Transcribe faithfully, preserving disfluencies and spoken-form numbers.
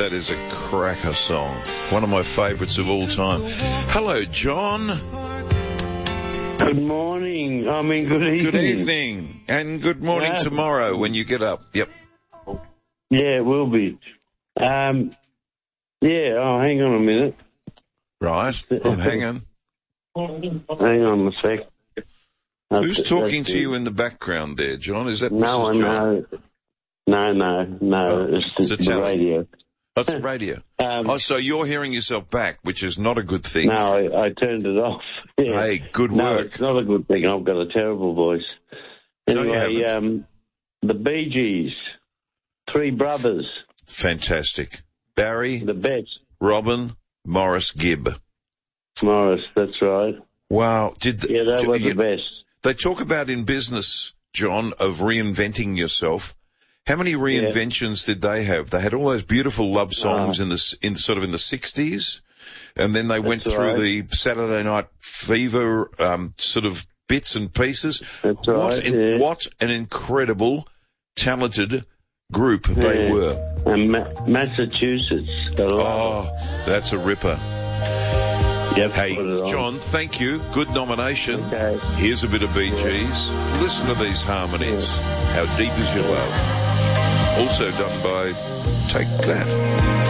that is a cracker song. One of my favourites of all time. Hello, John. Good morning. I mean, good evening. Good evening. And good morning Yeah. tomorrow when you get up. Yep. Yeah, it will be. Um, yeah, oh, hang on a minute. Right. I'm hanging. Hang on a sec. Who's That's- talking that's to it. you in the background there, John? Is that No, Missus John? no. No, no, no. Oh, it's it's the, a the telly. radio. That's the radio. Um, Oh, so you're hearing yourself back, which is not a good thing. no, I, I turned it off. Yeah. Hey, good No, work. it's not a good thing. I've got a terrible voice. No, you Anyway, haven't. um, the Bee Gees, Three Brothers, Fantastic. Barry, the best. Robin, Morris, Gibb. Morris, that's right. Wow. Did the, Yeah, they did- were the you- best. They talk about in business, John, of reinventing yourself. How many reinventions did they have? They had all those beautiful love songs Ah. in the s- in sort of in the sixties, and then they went That's through right. the Saturday Night Fever um, sort of bits and pieces. That's What, right, in- yeah. what an incredible, talented group they Yeah. were. And Ma- Massachusetts. I love Oh, that's a ripper. it. Yep, Hey, put it on. John, thank you. Good nomination. Okay. Here's a bit of Bee Gees. Listen to these harmonies. How deep is your love? Also done by Take That.